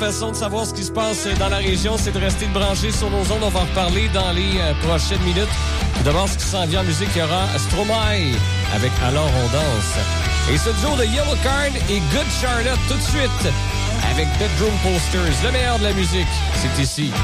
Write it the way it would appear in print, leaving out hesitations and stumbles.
façon de savoir ce qui se passe dans la région, c'est de rester branché sur nos ondes. On va en reparler dans les prochaines minutes. D'abord, ce qui s'en vient en musique, il y aura Stromae avec Alors on danse. Et ce duo de Yellow Card et Good Charlotte tout de suite avec Bedroom Posters. Le meilleur de la musique, c'est ici.